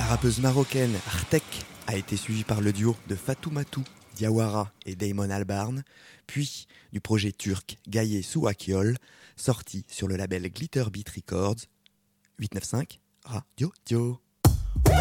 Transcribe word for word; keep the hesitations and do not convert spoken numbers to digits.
La rappeuse marocaine Artek a été suivie par le duo de Fatoumata Diawara et Damon Albarn, puis du projet turc Gaye Su Akyol, sorti sur le label Glitter Beat Records. huit neuf cinq Radio Dio.